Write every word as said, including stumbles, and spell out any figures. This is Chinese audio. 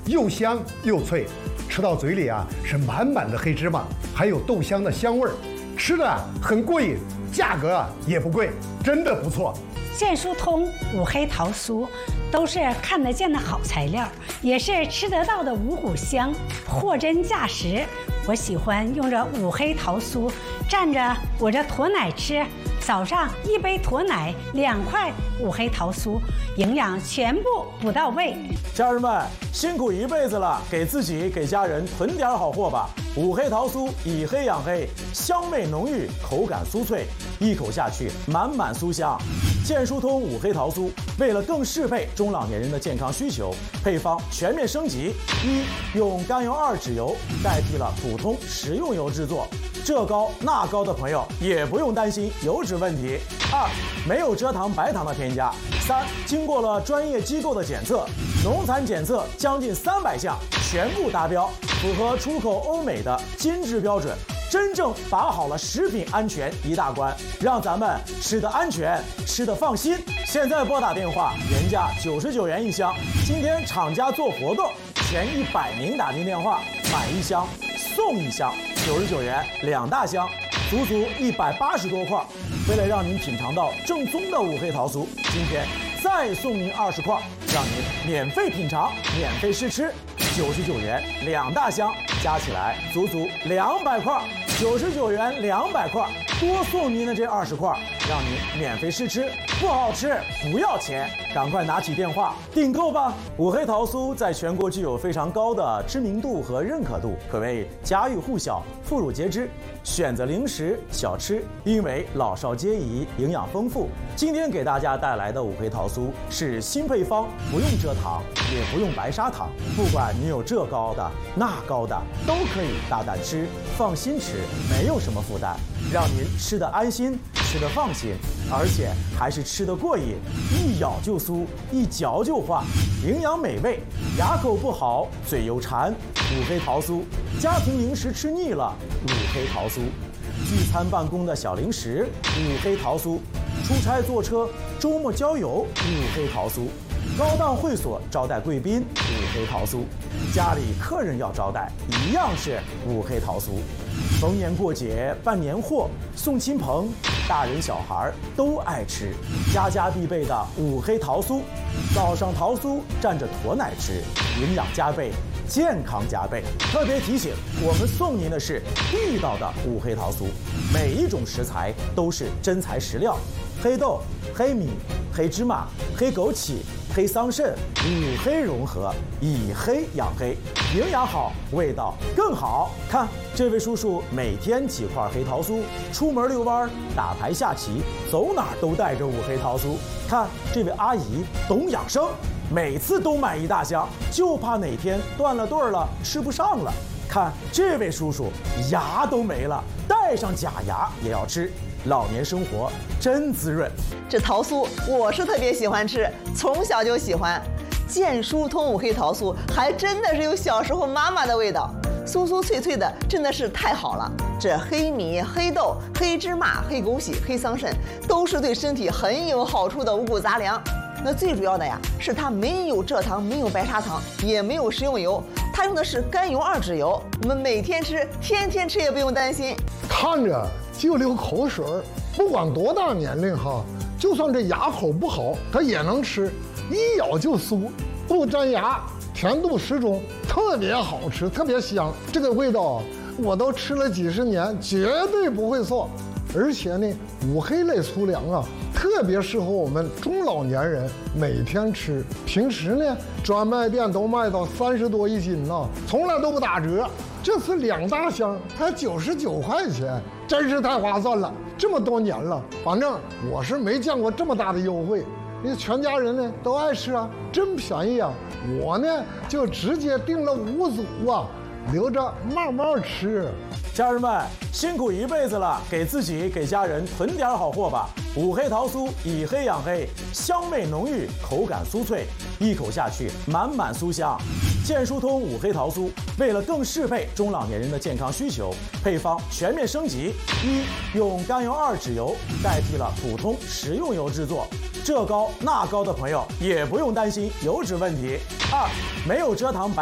又香又脆，吃到嘴里啊是满满的黑芝麻，还有豆香的香味儿，吃的啊很过瘾，价格啊也不贵，真的不错。 健疏通、五黑桃酥都是看得见的好材料，也是吃得到的五谷香，货真价实。我喜欢用这五黑桃酥蘸着我这驼奶吃，早上一杯驼奶，两块五黑桃酥，营养全部补到位。 家人们辛苦一辈子了，给自己给家人囤点好货吧。五黑桃酥以黑养黑，香味浓郁，口感酥脆，一口下去满满酥香。健疏通五黑桃酥为了更适配中老年人的健康需求，配方全面升级：一、用甘油二酯油代替了普通食用油制作，这高那高的朋友也不用担心油脂问题；二、没有蔗糖白糖的添加；三、经过了专业机构的检测，农残检测将近三百项全部达标，符合出口欧美的金质标准，真正把好了食品安全一大关，让咱们吃得安全，吃得放心。现在拨打电话，原价九十九元一箱，今天厂家做活动，前一百名打进电话买一箱送一箱，九十九元两大箱，足足一百八十多块。为了让您品尝到正宗的五黑桃酥，今天再送您二十块，让您免费品尝，免费试吃。九十九元两大箱，加起来足足两百块，九十九元两百块，多送您的这二十块，让您免费试吃，不好吃不要钱，赶快拿起电话订购吧！五黑桃酥在全国具有非常高的知名度和认可度，可谓家喻户晓、妇孺皆知，选择零食小吃，因为老少皆宜，营养丰富。今天给大家带来的五黑桃酥是新配方，不用蔗糖，也不用白砂糖，不管你有这高的那高的，都可以大胆吃，放心吃，没有什么负担，让您吃得安心，吃得放心，而且还是吃得过瘾，一咬就酥，一嚼就化，营养美味，牙口不好，嘴又馋，五黑桃酥，家庭零食吃腻了，五黑桃酥，聚餐办公的小零食，五黑桃酥，出差坐车，周末郊游，五黑桃酥，高档会所招待贵宾，五黑桃酥，家里客人要招待，一样是五黑桃酥。逢年过节办年货送亲朋，大人小孩都爱吃，家家必备的五黑桃酥。早上桃酥蘸着驼奶吃，营养加倍，健康加倍。特别提醒，我们送您的是地道的五黑桃酥，每一种食材都是真材实料，黑豆、黑米、黑芝麻、黑枸杞、黑桑葚，五黑融合，以黑养黑，营养好，味道更好。看这位叔叔每天几块黑桃酥，出门遛弯、打牌下棋，走哪儿都带着五黑桃酥。看这位阿姨懂养生，每次都买一大箱，就怕哪天断了顿了吃不上了。看这位叔叔牙都没了，带上假牙也要吃，老年生活真滋润。 这桃酥我是特别喜欢吃，从小就喜欢。健疏通五黑桃酥还真的是有小时候妈妈的味道，酥酥脆脆的，真的是太好了。这黑米、黑豆、黑芝麻、黑枸杞、黑桑葚，都是对身体很有好处的五谷杂粮。那最主要的呀，是它没有蔗糖，没有白砂糖，也没有食用油，它用的是甘油二酯油。我们每天吃，天天吃也不用担心。 看着就流口水，不管多大年龄哈，就算这牙口不好，它也能吃，一咬就酥，不粘牙，甜度适中，特别好吃，特别香。这个味道我都吃了几十年，绝对不会错。而且呢，五黑类粗粮啊，特别适合我们中老年人每天吃。平时呢，专卖店都卖到三十多一斤呢，从来都不打折。这次两大箱才九十九块钱，真是太划算了。这么多年了，反正我是没见过这么大的优惠。你全家人呢都爱吃啊，真便宜啊！我呢就直接订了五组啊，留着慢慢吃。 家人们辛苦一辈子了，给自己给家人囤点好货吧。五黑桃酥以黑养黑，香味浓郁，口感酥脆，一口下去满满酥香。健疏通五黑桃酥为了更适配中老年人的健康需求，配方全面升级：一、用甘油二酯油代替了普通食用油制作，这高那高的朋友也不用担心油脂问题；二、没有蔗糖白